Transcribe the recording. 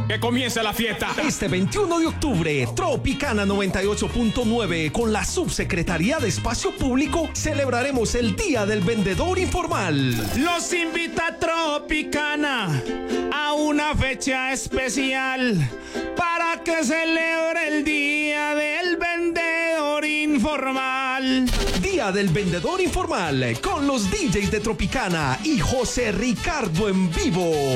Que comience la fiesta. Este 21 de octubre, Tropicana 98.9 con la Subsecretaría de Espacio Público celebraremos el Día del Vendedor Informal. Los invita Tropicana a una fecha especial para que celebre el Día del Vendedor Informal. Día del Vendedor Informal con los DJs de Tropicana y José Ricardo en vivo.